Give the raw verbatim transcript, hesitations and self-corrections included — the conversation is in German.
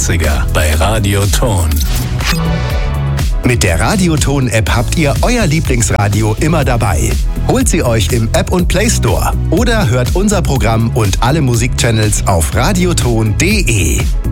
achtziger bei Radioton. Mit der Radioton-App habt ihr euer Lieblingsradio immer dabei. Holt sie euch im App- und Play Store oder hört unser Programm und alle Musikchannels auf radioton punkt de.